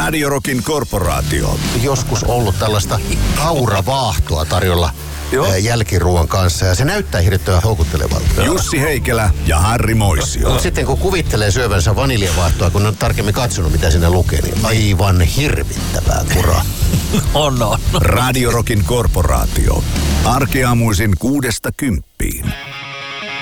Radio Rockin korporaatio. Joskus ollut tällaista kauravaahtoa tarjolla jälkiruoan kanssa ja se näyttää hirvittävän houkuttelevalta. Jussi Heikelä ja Harri Moisio. Mutta sitten kun kuvittelee syövänsä vaniljavaahtoa, kun on tarkemmin katsonut mitä siinä lukee, niin aivan hirvittävää kuraa. On. Radio Rockin korporaatio. Arkeaamuisin 6–10.